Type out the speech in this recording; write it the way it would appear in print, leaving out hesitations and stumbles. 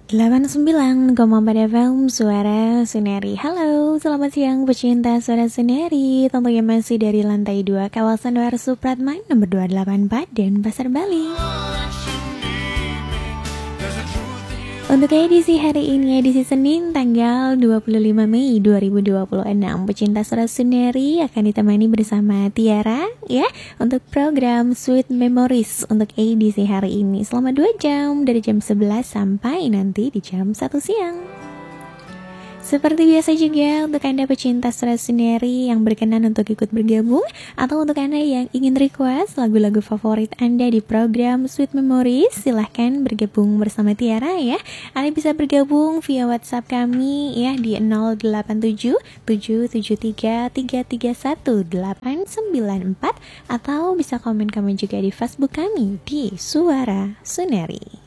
89,4 FM Suara Suneri. Halo, selamat siang pecinta Suara Suneri. Tentunya masih dari lantai 2 kawasan War Supratman nomor 284 dan Pasar Bali. Untuk edisi hari ini, edisi Senin tanggal 25 Mei 2026, pecinta Suara Suneri akan ditemani bersama Tiara ya untuk program Sweet Memories untuk edisi hari ini selama 2 jam dari jam 11 sampai nanti di jam 1 siang. Seperti biasa juga untuk Anda pecinta Suara Suneri yang berkenan untuk ikut bergabung atau untuk Anda yang ingin request lagu-lagu favorit Anda di program Sweet Memories, silahkan bergabung bersama Tiara ya. Anda bisa bergabung via WhatsApp kami ya di 087 773 331 894 atau bisa komen kami juga di Facebook kami di Suara Suneri.